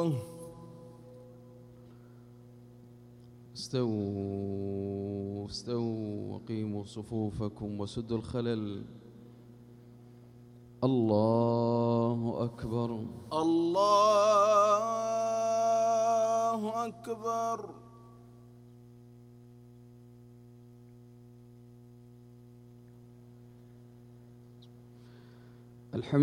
استووا استووا وقيموا صفوفكم وسدوا الخلل. الله أكبر. الله أكبر. الحمد